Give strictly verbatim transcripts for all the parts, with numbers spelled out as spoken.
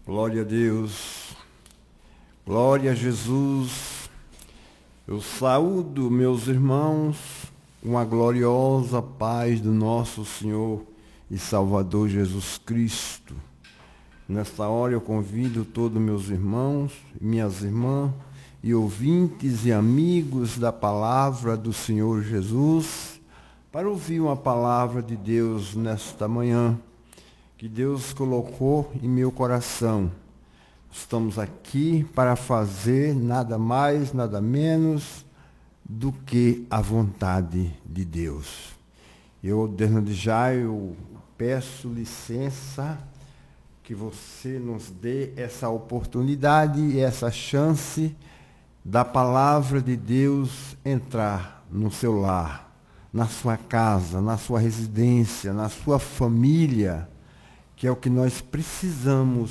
Glória a Deus, glória a Jesus. Eu saúdo meus irmãos com a gloriosa paz do nosso Senhor e Salvador Jesus Cristo. Nesta hora eu convido todos meus irmãos, minhas irmãs e ouvintes e amigos da palavra do Senhor Jesus para ouvir uma palavra de Deus nesta manhã que Deus colocou em meu coração. Estamos aqui para fazer nada mais, nada menos do que a vontade de Deus. Eu, desde já, eu peço licença que você nos dê essa oportunidade e essa chance da palavra de Deus entrar no seu lar, na sua casa, na sua residência, na sua família, que é o que nós precisamos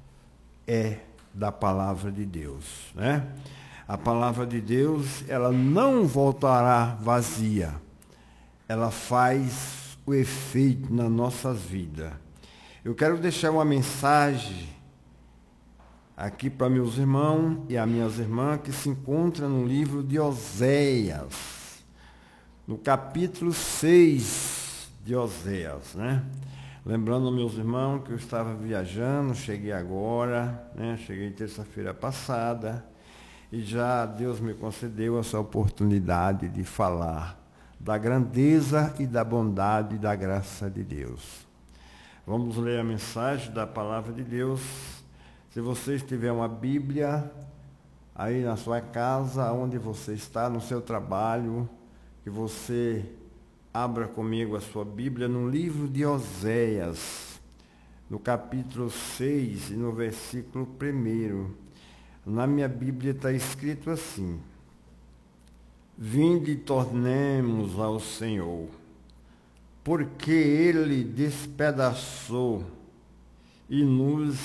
é da palavra de Deus, né? A palavra de Deus, ela não voltará vazia. Ela faz o efeito nas nossas vidas. Eu quero deixar uma mensagem aqui para meus irmãos e as minhas irmãs que se encontra no livro de Oséias, no capítulo seis de Oséias, né? Lembrando, meus irmãos, que eu estava viajando, cheguei agora, né? Cheguei terça-feira passada, e já Deus me concedeu essa oportunidade de falar da grandeza e da bondade e da graça de Deus. Vamos ler a mensagem da palavra de Deus. Se você tiver uma Bíblia aí na sua casa, onde você está, no seu trabalho, que você abra comigo a sua Bíblia no livro de Oséias, no capítulo seis e no versículo primeiro. Na minha Bíblia está escrito assim: Vinde e tornemos ao Senhor, porque Ele despedaçou e nos...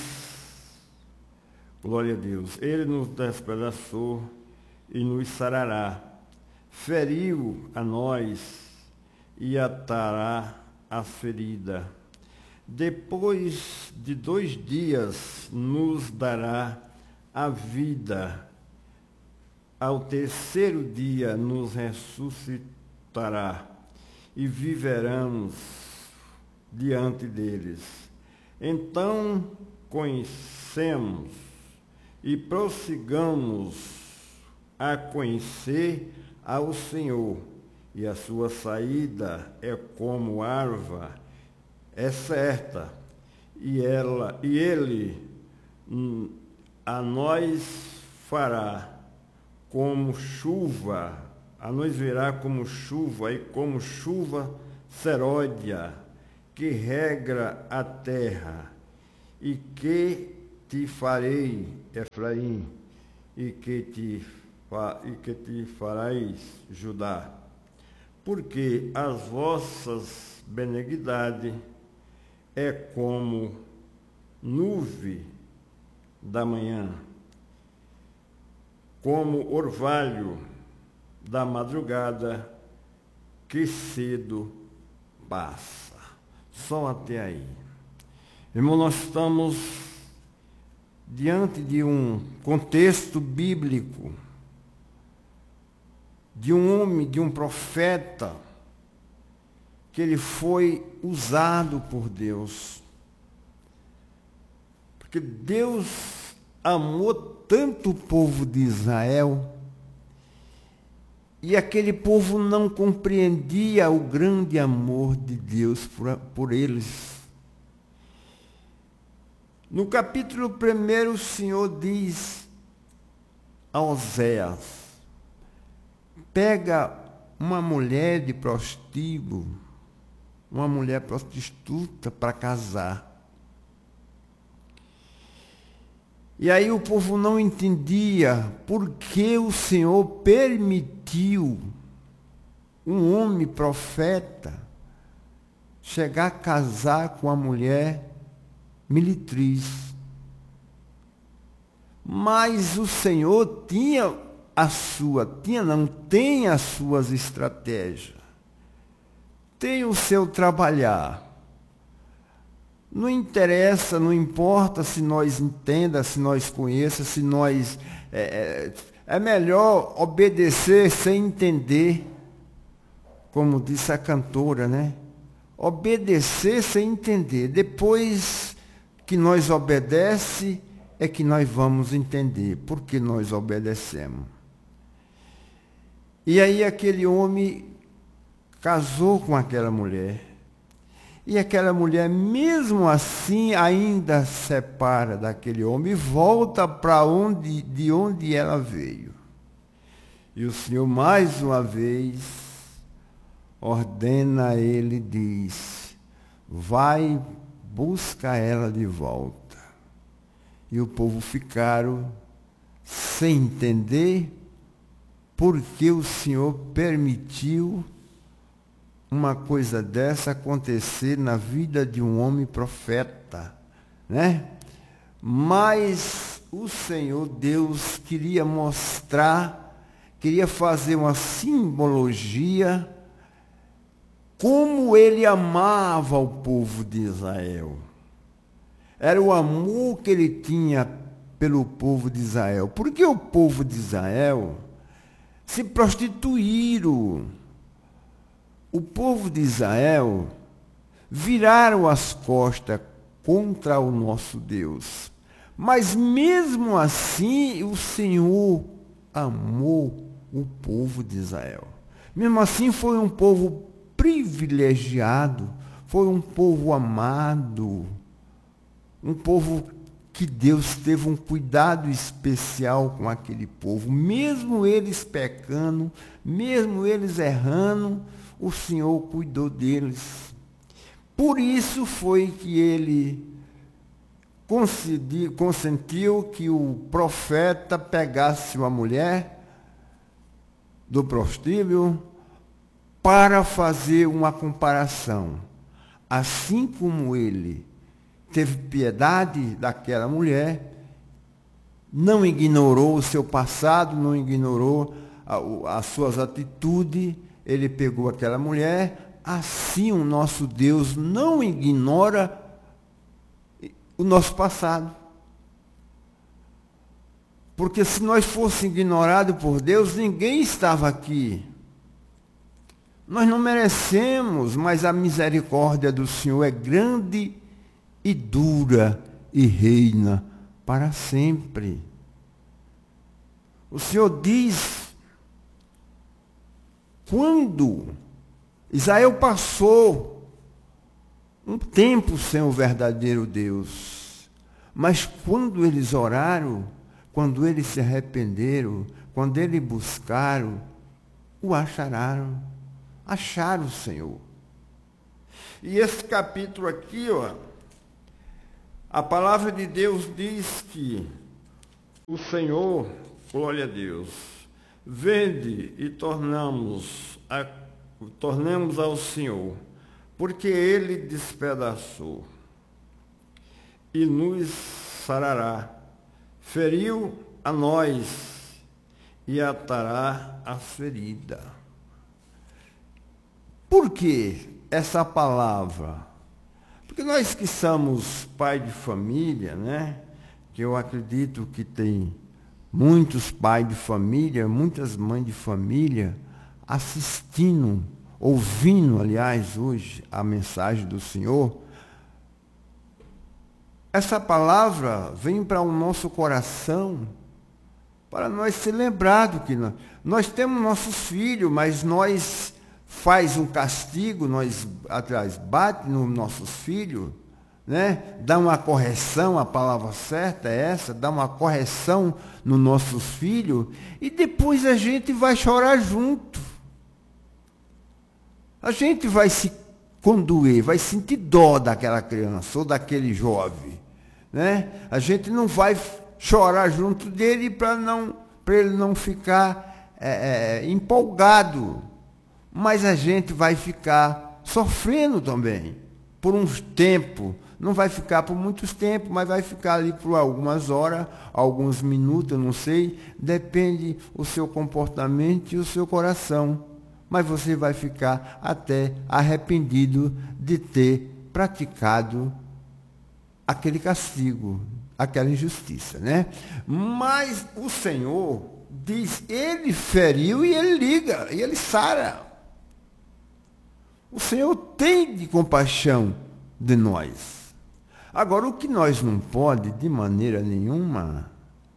Glória a Deus. Ele nos despedaçou e nos sarará. Feriu a nós e atará a ferida. Depois de dois dias nos dará a vida. Ao terceiro dia nos ressuscitará e viveremos diante deles. Então conhecemos e prossigamos a conhecer ao Senhor. E a sua saída é como arva, é certa, e, ela, e ele hum, a nós fará como chuva, a nós virá como chuva, e como chuva seródia, que regra a terra, e que te farei, Efraim, e que te, e que te farais, Judá. Porque as vossas benignidades é como nuvem da manhã, como orvalho da madrugada que cedo passa. Só até aí. Irmão, nós estamos diante de um contexto bíblico, de um homem, de um profeta, que ele foi usado por Deus. Porque Deus amou tanto o povo de Israel, e aquele povo não compreendia o grande amor de Deus por, por eles. No capítulo primeiro, o Senhor diz a Oséias: pega uma mulher de prostíbulo, uma mulher prostituta para casar. E aí o povo não entendia por que o Senhor permitiu um homem profeta chegar a casar com a mulher militriz. Mas o Senhor tinha a sua, tinha não, tem as suas estratégias, tem o seu trabalhar. Não interessa, não importa se nós entenda, se nós conheça, se nós... É, é melhor obedecer sem entender, como disse a cantora, né? Obedecer sem entender. Depois que nós obedece, é que nós vamos entender por que nós obedecemos. E aí aquele homem casou com aquela mulher. E aquela mulher, mesmo assim, ainda separa daquele homem e volta para onde, de onde ela veio. E o Senhor, mais uma vez, ordena a ele, diz, vai, busca ela de volta. E o povo ficaram sem entender por que o Senhor permitiu uma coisa dessa acontecer na vida de um homem profeta, né? Mas o Senhor Deus queria mostrar, queria fazer uma simbologia como ele amava o povo de Israel. Era o amor que ele tinha pelo povo de Israel. Porque o povo de Israel se prostituíram. O povo de Israel viraram as costas contra o nosso Deus. Mas mesmo assim, o Senhor amou o povo de Israel. Mesmo assim, foi um povo privilegiado, foi um povo amado, um povo que Deus teve um cuidado especial com aquele povo. Mesmo eles pecando, mesmo eles errando, o Senhor cuidou deles. Por isso foi que ele consentiu que o profeta pegasse uma mulher do prostíbulo para fazer uma comparação. Assim como ele teve piedade daquela mulher, não ignorou o seu passado, não ignorou a, as suas atitudes, ele pegou aquela mulher, assim o nosso Deus não ignora o nosso passado. Porque se nós fôssemos ignorados por Deus, ninguém estava aqui. Nós não merecemos, mas a misericórdia do Senhor é grande e dura e reina para sempre. O Senhor diz, quando Israel passou um tempo sem o verdadeiro Deus, mas quando eles oraram, quando eles se arrependeram, quando eles buscaram, o acharam, acharam o Senhor. E esse capítulo aqui, ó, a palavra de Deus diz que o Senhor, glória a Deus, vende e tornamos, a, tornemos ao Senhor, porque Ele despedaçou e nos sarará, feriu a nós e atará a ferida. Por que essa palavra? Porque nós que somos pai de família, né? Que eu acredito que tem muitos pais de família, muitas mães de família assistindo, ouvindo, aliás, hoje a mensagem do Senhor. Essa palavra vem para o nosso coração, para nós se lembrar do que nós, nós temos nossos filhos, mas nós faz um castigo, nós atrás bate nos nossos filhos, né? Dá uma correção, a palavra certa é essa, dá uma correção nos nossos filhos, e depois a gente vai chorar junto. A gente vai se condoer, vai sentir dó daquela criança ou daquele jovem, né? A gente não vai chorar junto dele para não, para ele não ficar é, é, empolgado, mas a gente vai ficar sofrendo também por uns tempos. Não vai ficar por muitos tempos, mas vai ficar ali por algumas horas, alguns minutos, eu não sei. Depende o seu comportamento e o seu coração. Mas você vai ficar até arrependido de ter praticado aquele castigo, aquela injustiça, né? Mas o Senhor diz, ele feriu e ele liga, e ele sara. O Senhor tem de compaixão de nós. Agora, o que nós não pode, de maneira nenhuma,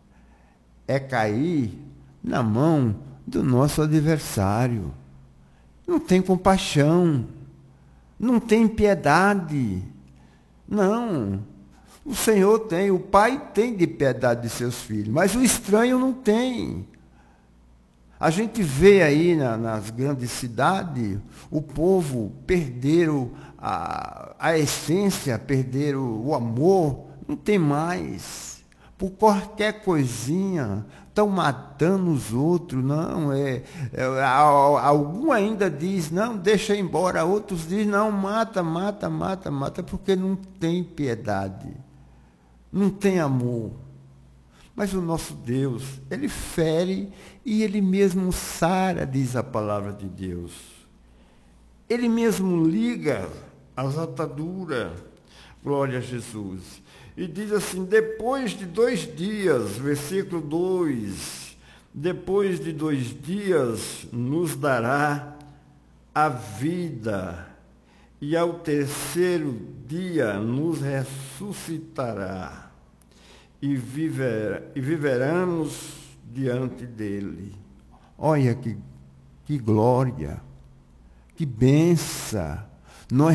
é cair na mão do nosso adversário. Não tem compaixão, não tem piedade. Não, o Senhor tem, o Pai tem de piedade de seus filhos, mas o estranho não tem. A gente vê aí na, nas grandes cidades, o povo perderam a, a essência, perderam o amor, não tem mais. Por qualquer coisinha, estão matando os outros, não, é, é, algum ainda diz, não, deixa embora, outros dizem, não, mata, mata, mata, mata, porque não tem piedade, não tem amor. Mas o nosso Deus, ele fere e ele mesmo sara, diz a palavra de Deus. Ele mesmo liga as ataduras, glória a Jesus. E diz assim, depois de dois dias, versículo dois, depois de dois dias nos dará a vida, e ao terceiro dia nos ressuscitará, e, viver, e viveremos diante dele. Olha que, que glória, que bênção. Nós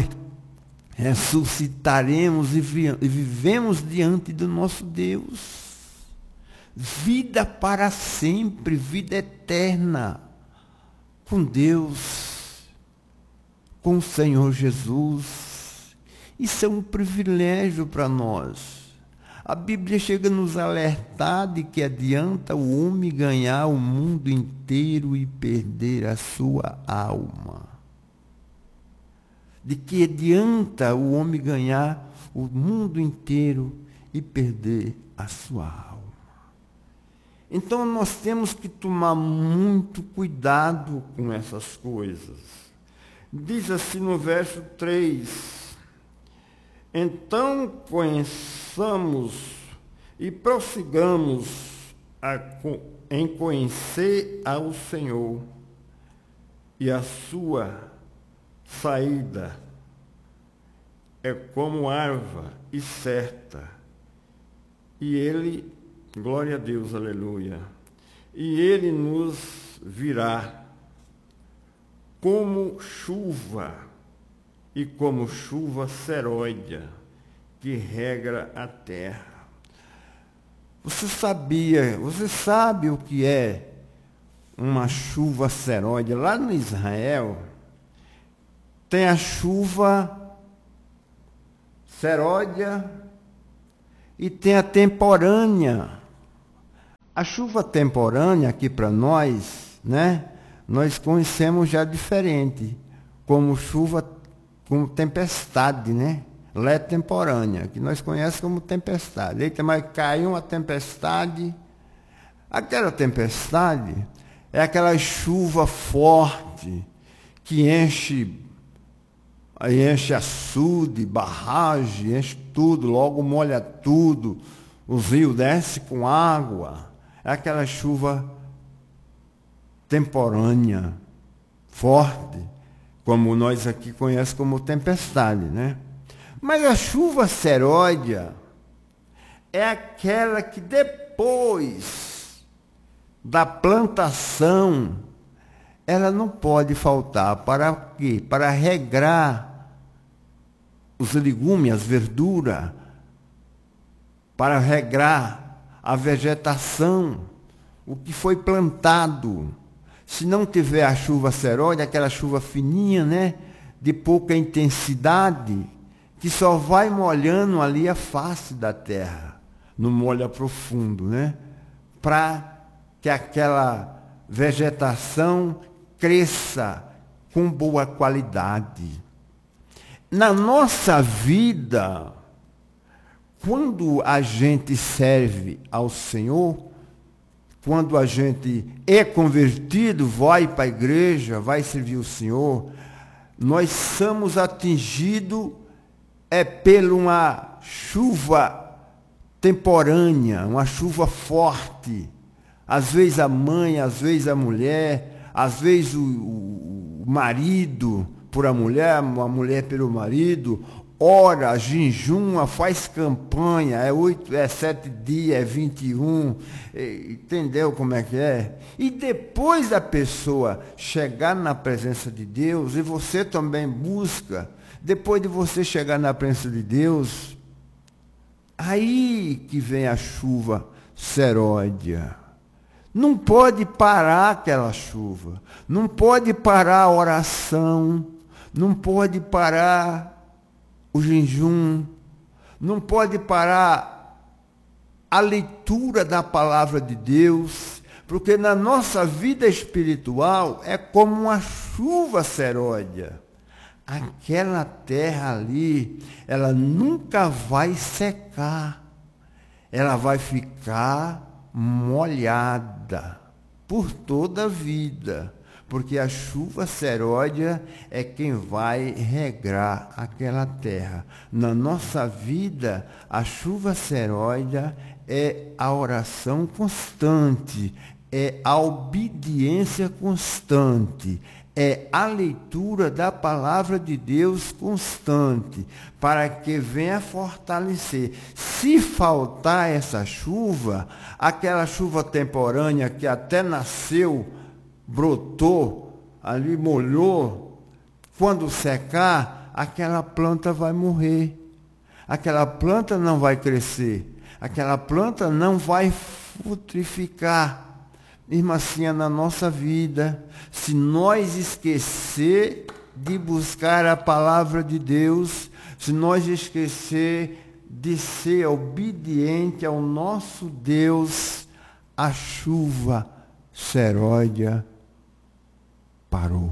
ressuscitaremos e, vi, e vivemos diante do nosso Deus. Vida para sempre, vida eterna com Deus, com o Senhor Jesus. Isso é um privilégio para nós. A Bíblia chega a nos alertar de que adianta o homem ganhar o mundo inteiro e perder a sua alma. De que adianta o homem ganhar o mundo inteiro e perder a sua alma. Então nós temos que tomar muito cuidado com essas coisas. Diz assim no verso três, então conheçamos e prossigamos a, em conhecer ao Senhor e a sua saída é como arva e certa, e ele, glória a Deus, aleluia, e ele nos virá como chuva, e como chuva seródia que regra a terra. Você sabia, você sabe o que é uma chuva seródia? Lá no Israel, tem a chuva seródia e tem a temporânea. A chuva temporânea aqui para nós, né? Nós conhecemos já diferente, como chuva, como tempestade, né? Lá é temporânea, que nós conhecemos como tempestade. Eita, mas caiu uma tempestade. Aquela tempestade é aquela chuva forte que enche, aí enche açude, barragem, enche tudo, logo molha tudo. Os rios descem com água. É aquela chuva temporânea, forte, como nós aqui conhecemos como tempestade, né? Mas a chuva seródia é aquela que depois da plantação, ela não pode faltar. Para quê? Para regrar os legumes, as verduras, para regrar a vegetação, o que foi plantado. Se não tiver a chuva seródia, aquela chuva fininha, né, de pouca intensidade, que só vai molhando ali a face da terra, não molha profundo, né, para que aquela vegetação cresça com boa qualidade. Na nossa vida, quando a gente serve ao Senhor, quando a gente é convertido, vai para a igreja, vai servir o Senhor, nós somos atingidos é pela uma chuva temporânea, uma chuva forte. Às vezes a mãe, às vezes a mulher, às vezes o, o, o marido por a mulher, a mulher pelo marido, ora, jejuma, faz campanha, é oito, é sete dias, é vinte e um, entendeu como é que é? E depois da pessoa chegar na presença de Deus, e você também busca, depois de você chegar na presença de Deus, aí que vem a chuva seródia. Não pode parar aquela chuva, não pode parar a oração, não pode parar o jejum, não pode parar a leitura da palavra de Deus, porque na nossa vida espiritual é como uma chuva seródia. Aquela terra ali, ela nunca vai secar, ela vai ficar molhada por toda a vida, porque a chuva seródia é quem vai regrar aquela terra. Na nossa vida, a chuva seródia é a oração constante, é a obediência constante, é a leitura da palavra de Deus constante, para que venha fortalecer. Se faltar essa chuva, aquela chuva temporânea que até nasceu, brotou, ali molhou, quando secar, aquela planta vai morrer. Aquela planta não vai crescer. Aquela planta não vai frutificar. Irmã, assim é na nossa vida. Se nós esquecer de buscar a palavra de Deus, se nós esquecer de ser obediente ao nosso Deus, a chuva seródia parou.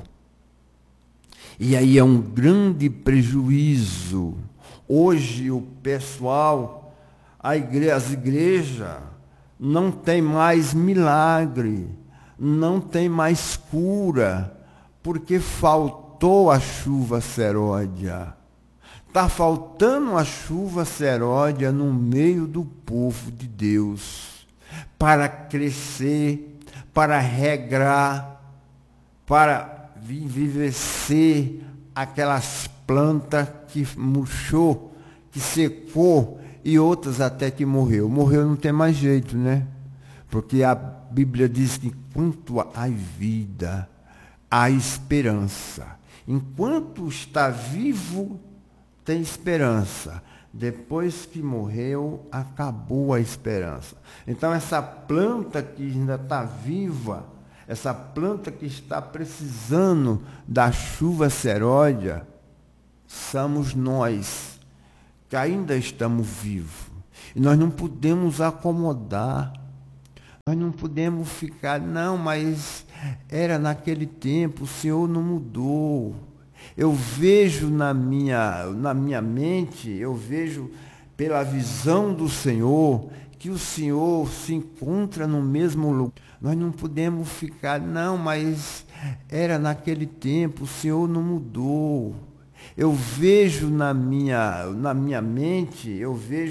E aí é um grande prejuízo. Hoje o pessoal, a igreja, as igrejas, não tem mais milagre, não tem mais cura, porque faltou a chuva seródia. Está faltando a chuva seródia no meio do povo de Deus, para crescer, para regrar, para vivenciar aquelas plantas que murchou, que secou, e outras até que morreu. Morreu não tem mais jeito, né? Porque a Bíblia diz que enquanto há vida, há esperança. Enquanto está vivo, tem esperança. Depois que morreu, acabou a esperança. Então essa planta que ainda está viva, essa planta que está precisando da chuva seródia, somos nós, que ainda estamos vivos. E nós não podemos acomodar, nós não podemos ficar, não, mas era naquele tempo, o Senhor não mudou. Eu vejo na minha, na minha mente, eu vejo pela visão do Senhor, que o Senhor se encontra no mesmo lugar. Nós não podemos ficar, não, mas era naquele tempo, o Senhor não mudou. Eu vejo na minha, na minha mente, eu vejo